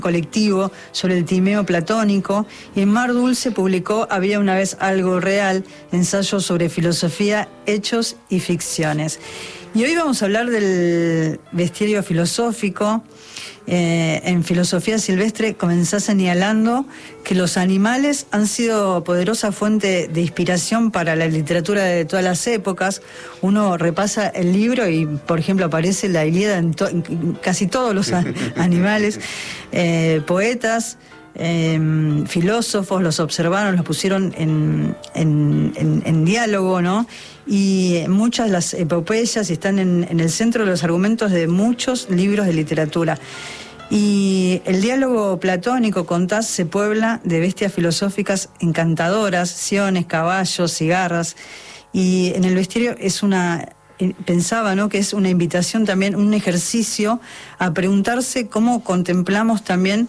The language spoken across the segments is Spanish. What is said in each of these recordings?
colectivo sobre el Timeo platónico, y en Mar Dulce publicó Había una vez algo real, ensayos sobre filosofía, hechos y ficciones. Y hoy vamos a hablar del bestiario filosófico. En Filosofía Silvestre comenzás señalando que los animales han sido poderosa fuente de inspiración para la literatura de todas las épocas. Uno repasa el libro y, por ejemplo, aparece la Ilíada en casi todos los animales. Poetas, filósofos los observaron, los pusieron en diálogo, ¿no? Y muchas de las epopeyas están en el centro de los argumentos de muchos libros de literatura. Y el diálogo platónico, contás, se puebla de bestias filosóficas encantadoras, siones, caballos, cigarras. Y en el bestiario pensaba, ¿no?, que es una invitación también, un ejercicio a preguntarse cómo contemplamos también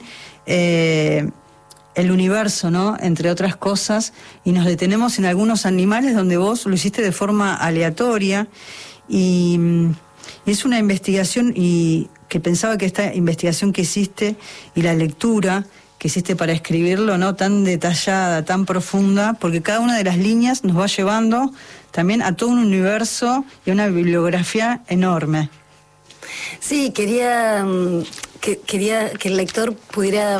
el universo, ¿no?, entre otras cosas, y nos detenemos en algunos animales donde vos lo hiciste de forma aleatoria, y es una investigación y que pensaba que esta investigación que hiciste y la lectura que hiciste para escribirlo, ¿no?, tan detallada, tan profunda, porque cada una de las líneas nos va llevando también a todo un universo y a una bibliografía enorme. Sí, quería que el lector pudiera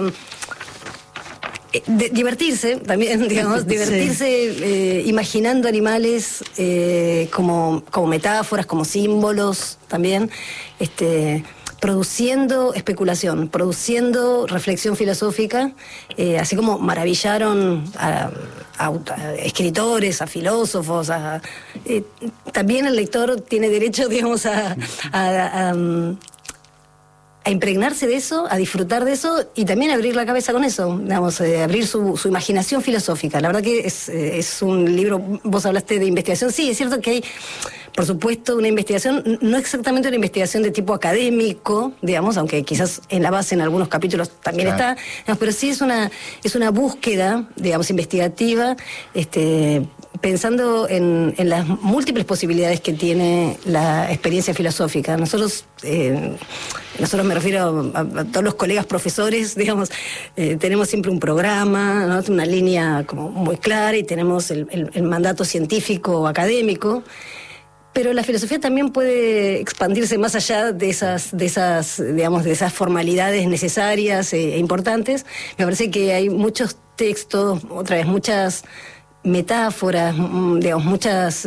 divertirse también, digamos, divertirse imaginando animales como metáforas, como símbolos también, produciendo especulación, produciendo reflexión filosófica, así como maravillaron a escritores, a filósofos, también el lector tiene derecho, digamos, a impregnarse de eso, a disfrutar de eso y también abrir la cabeza con eso, digamos, abrir su imaginación filosófica. La verdad que es un libro, vos hablaste de investigación, sí, es cierto que hay, por supuesto, una investigación, no exactamente una investigación de tipo académico, digamos, aunque quizás en la base en algunos capítulos también está, digamos, pero sí es una búsqueda, digamos, investigativa, pensando en las múltiples posibilidades que tiene la experiencia filosófica. Nosotros me refiero a todos los colegas profesores, digamos, tenemos siempre un programa, ¿no?, una línea como muy clara, y tenemos el mandato científico académico, pero la filosofía también puede expandirse más allá de esas formalidades necesarias e importantes. Me parece que hay muchos textos, otra vez, muchas metáforas, digamos, muchas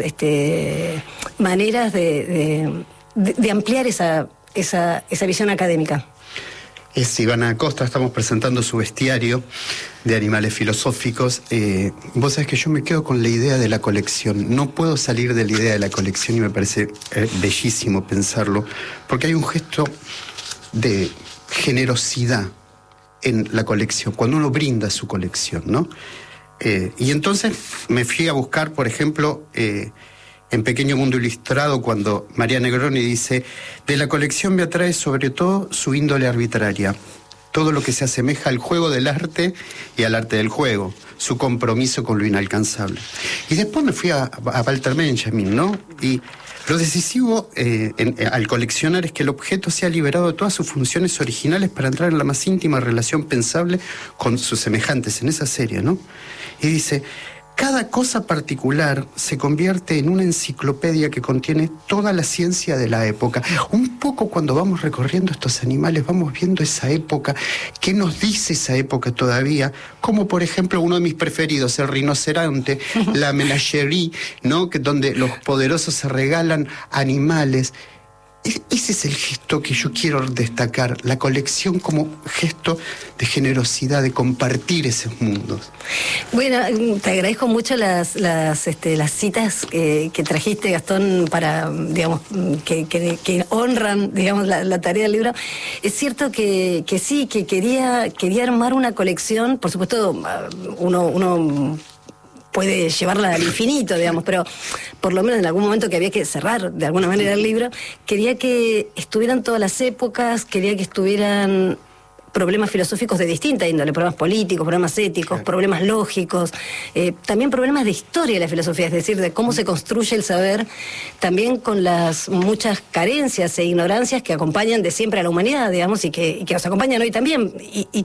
maneras de ampliar esa visión académica. Es Ivana Acosta, estamos presentando su bestiario de animales filosóficos. Vos sabés que yo me quedo con la idea de la colección. No puedo salir de la idea de la colección y me parece bellísimo pensarlo, porque hay un gesto de generosidad en la colección, cuando uno brinda su colección, ¿no? Y entonces me fui a buscar, por ejemplo, en Pequeño Mundo Ilustrado, cuando María Negroni dice: de la colección me atrae sobre todo su índole arbitraria, todo lo que se asemeja al juego del arte y al arte del juego, su compromiso con lo inalcanzable. Y después me fui a Walter Benjamin, ¿no? Y lo decisivo al coleccionar es que el objeto sea liberado de todas sus funciones originales para entrar en la más íntima relación pensable con sus semejantes en esa serie, ¿no? Y dice: cada cosa particular se convierte en una enciclopedia que contiene toda la ciencia de la época. Un poco cuando vamos recorriendo estos animales, vamos viendo esa época, qué nos dice esa época todavía, como por ejemplo uno de mis preferidos, el rinoceronte, la menagerie, ¿no?, donde los poderosos se regalan animales. Ese es el gesto que yo quiero destacar, la colección como gesto de generosidad, de compartir esos mundos. Bueno, te agradezco mucho las citas que trajiste, Gastón, para, digamos, que honran, digamos, la tarea del libro. Es cierto que sí, que quería armar una colección. Por supuesto, uno puede llevarla al infinito, digamos, pero por lo menos en algún momento que había que cerrar de alguna manera el libro, quería que estuvieran todas las épocas, quería que estuvieran problemas filosóficos de distinta índole, problemas políticos, problemas éticos, problemas lógicos, también problemas de historia de la filosofía, es decir, de cómo se construye el saber, también con las muchas carencias e ignorancias que acompañan de siempre a la humanidad, digamos, y que nos acompañan hoy también. Y